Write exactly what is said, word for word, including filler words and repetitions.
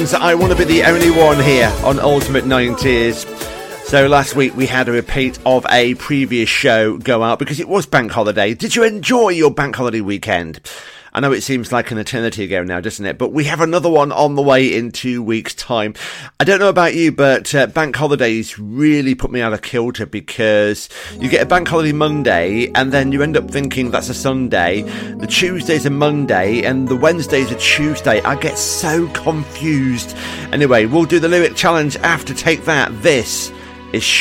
I want to be the only one here on Ultimate nineties. So last week we had a repeat of a previous show go out because it was bank holiday. Did you enjoy your bank holiday weekend? I know it seems like an eternity ago now, doesn't it? But we have another one on the way in two weeks' time. I don't know about you, but uh, bank holidays really put me out of kilter because you get a bank holiday Monday and then you end up thinking that's a Sunday. The Tuesday's a Monday and the Wednesday's a Tuesday. I get so confused. Anyway, we'll do the lyric challenge after Take That. This is